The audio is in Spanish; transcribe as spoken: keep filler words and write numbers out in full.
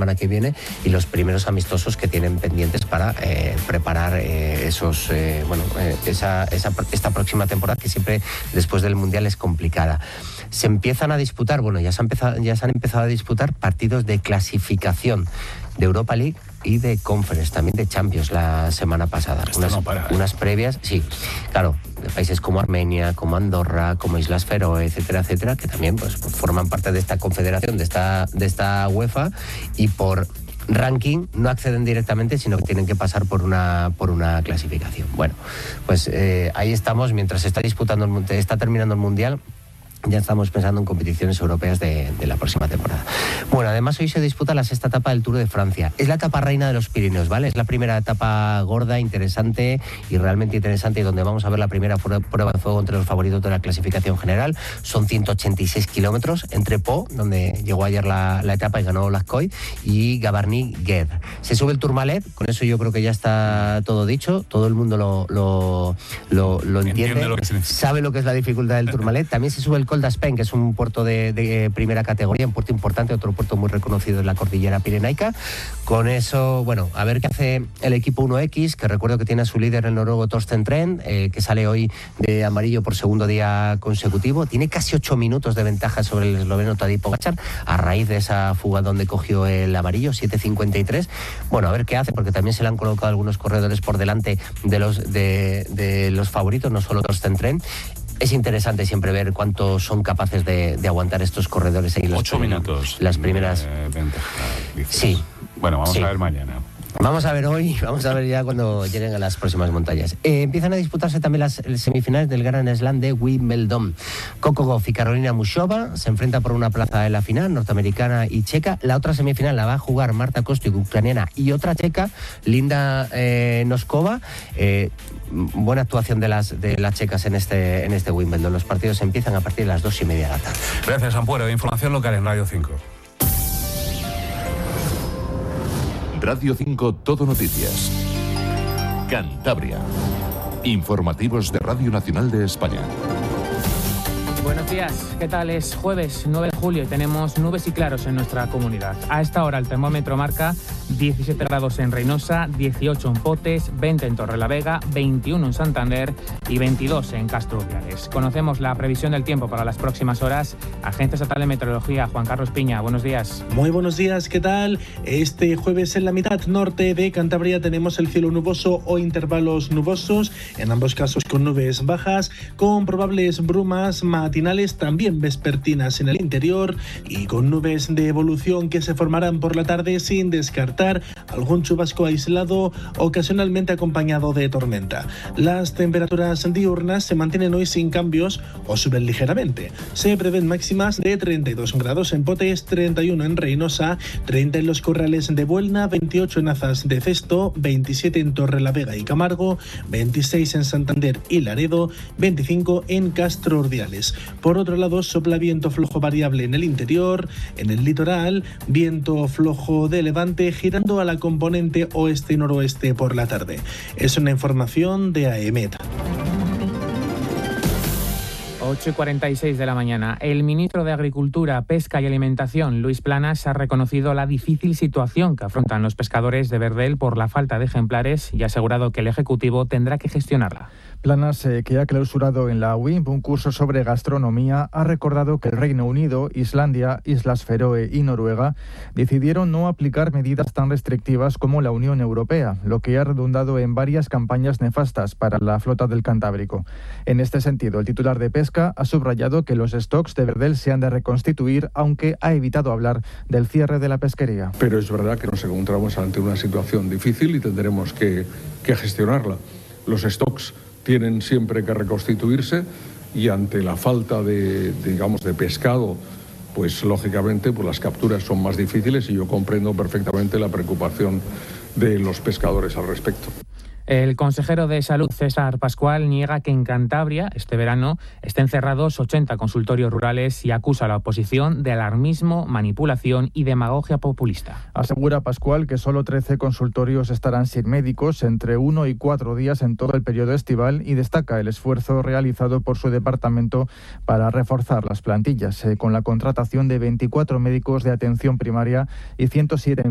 semana que viene y los primeros amistosos que tienen pendientes para eh, preparar eh, esos, eh, bueno, eh, esa, esa, esta próxima temporada que siempre después del Mundial es complicada. Se empiezan a disputar, bueno, ya se, ha empezado, ya se han empezado a disputar partidos de clasificación de Europa League y de Conference, también de Champions la semana pasada. Unas, no para, ¿eh? unas previas, sí, claro, de países como Armenia, como Andorra, como Islas Feroe, etcétera, etcétera, que también pues forman parte de esta confederación, de esta, de esta UEFA, y por ranking no acceden directamente, sino que tienen que pasar por una por una clasificación. Bueno, pues eh, ahí estamos, mientras se está disputando el, está terminando el Mundial. Ya estamos pensando en competiciones europeas de, de la próxima temporada. Bueno, además hoy se disputa la sexta etapa del Tour de Francia. Es la etapa reina de los Pirineos, ¿vale? Es la primera etapa gorda, interesante y realmente interesante, y donde vamos a ver la primera prueba de fuego entre los favoritos de la clasificación general. Son ciento ochenta y seis kilómetros entre Po, donde llegó ayer la, la etapa y ganó Lascoy, y Gavarnie-Gued. Se sube el Tourmalet, con eso yo creo que ya está todo dicho. Todo el mundo lo, lo, lo, lo entiende, entiende lo que sabe lo que es la dificultad del Tourmalet. También se sube el Col d'Aspén, que es un puerto de, de primera categoría, un puerto importante, otro puerto muy reconocido en la cordillera pirenaica. Con eso, bueno, a ver qué hace el equipo uno equis, que recuerdo que tiene a su líder el noruego Torsten Tren, eh, que sale hoy de amarillo por segundo día consecutivo. Tiene casi ocho minutos de ventaja sobre el esloveno Tadej Pogačar, a raíz de esa fuga donde cogió el amarillo, siete cincuenta y tres. Bueno, a ver qué hace, porque también se le han colocado algunos corredores por delante de los, de, de los favoritos, no solo Torsten Tren. Es interesante siempre ver cuánto son capaces de, de aguantar estos corredores ahí. Ocho minutos. Las primeras. De ventaja, dices. Sí. Bueno, vamos sí. a ver mañana. Vamos a ver hoy, vamos a ver ya cuando lleguen a las próximas montañas. Eh, empiezan a disputarse también las semifinales del Grand Slam de Wimbledon. Coco Gauff y Karolina Muchova se enfrentan por una plaza en la final, norteamericana y checa. La otra semifinal la va a jugar Marta Kostyuk, ucraniana, y otra checa, Linda eh, Noskova. Eh, buena actuación de las de las checas en este en este Wimbledon. Los partidos empiezan a partir de las dos y media de la tarde. Gracias, Ampuero. Información local en Radio cinco. Radio cinco Todo Noticias. Cantabria. Informativos de Radio Nacional de España. Buenos días, ¿qué tal? Es jueves nueve de julio y tenemos nubes y claros en nuestra comunidad. A esta hora el termómetro marca diecisiete grados en Reynosa, dieciocho en Potes, veinte en Torrelavega, veintiuno en Santander y veintidós en Castro Urdiales. Conocemos la previsión del tiempo para las próximas horas. Agencia Estatal de Meteorología, Juan Carlos Piña, buenos días. Muy buenos días, ¿qué tal? Este jueves en la mitad norte de Cantabria tenemos el cielo nuboso o intervalos nubosos, en ambos casos con nubes bajas, con probables brumas matinales, también vespertinas en el interior, y con nubes de evolución que se formarán por la tarde sin descartar algún chubasco aislado, ocasionalmente acompañado de tormenta. Las temperaturas diurnas se mantienen hoy sin cambios o suben ligeramente. Se prevén máximas de treinta y dos grados en Potes, treinta y uno en Reynosa, treinta en los Corrales de Buelna, veintiocho en Azas de Cesto, veintisiete en Torrelavega y Camargo, veintiséis en Santander y Laredo, veinticinco en Castro Urdiales. Por otro lado, sopla viento flojo variable en el interior, en el litoral, viento flojo de levante girando a la componente oeste y noroeste por la tarde. Es una información de AEMET. ocho y cuarenta y seis de la mañana. El ministro de Agricultura, Pesca y Alimentación, Luis Planas, ha reconocido la difícil situación que afrontan los pescadores de verdel por la falta de ejemplares y ha asegurado que el Ejecutivo tendrá que gestionarla. Planas, eh, que ha clausurado en la U I M un curso sobre gastronomía, ha recordado que el Reino Unido, Islandia, Islas Feroe y Noruega decidieron no aplicar medidas tan restrictivas como la Unión Europea, lo que ha redundado en varias campañas nefastas para la flota del Cantábrico. En este sentido, el titular de Pesca ha subrayado que los stocks de verdel se han de reconstituir, aunque ha evitado hablar del cierre de la pesquería. Pero es verdad que nos encontramos ante una situación difícil y tendremos que, que gestionarla. Los stocks tienen siempre que reconstituirse y ante la falta de, de, digamos, de pescado, pues lógicamente pues las capturas son más difíciles y yo comprendo perfectamente la preocupación de los pescadores al respecto. El consejero de Salud, César Pascual, niega que en Cantabria este verano estén cerrados ochenta consultorios rurales y acusa a la oposición de alarmismo, manipulación y demagogia populista. Asegura Pascual que solo trece consultorios estarán sin médicos entre uno y cuatro días en todo el periodo estival y destaca el esfuerzo realizado por su departamento para reforzar las plantillas, eh, con la contratación de veinticuatro médicos de atención primaria y ciento siete